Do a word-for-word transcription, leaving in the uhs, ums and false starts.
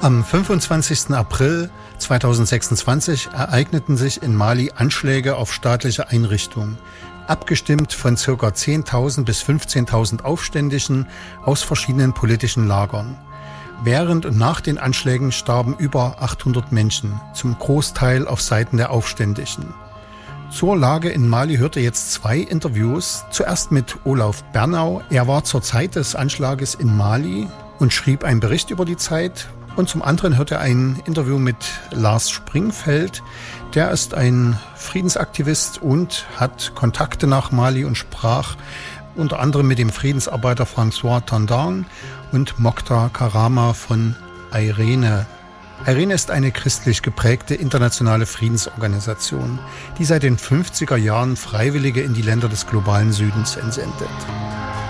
Am fünfundzwanzigsten April zweitausendsechsundzwanzig ereigneten sich in Mali Anschläge auf staatliche Einrichtungen, abgestimmt von ca. zehntausend bis fünfzehntausend Aufständischen aus verschiedenen politischen Lagern. Während und nach den Anschlägen starben über achthundert Menschen, zum Großteil auf Seiten der Aufständischen. Zur Lage in Mali hörte jetzt zwei Interviews. Zuerst mit Olaf Bernau. Er war zur Zeit des Anschlages in Mali und schrieb einen Bericht über die Zeit. Und zum anderen hörte er ein Interview mit Lars Springfeld. Der ist ein Friedensaktivist und hat Kontakte nach Mali und sprach unter anderem mit dem Friedensarbeiter François Tandang und Mokhtar Karama von IRENE. IRENE ist eine christlich geprägte internationale Friedensorganisation, die seit den fünfziger Jahren Freiwillige in die Länder des globalen Südens entsendet.